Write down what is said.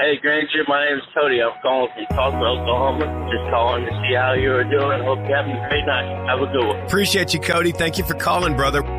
Hey, Granger, my name is Cody. I'm calling from Tulsa, Oklahoma. Just calling to see how you are doing. Hope you're having a great night. Have a good one. Appreciate you, Cody. Thank you for calling, brother.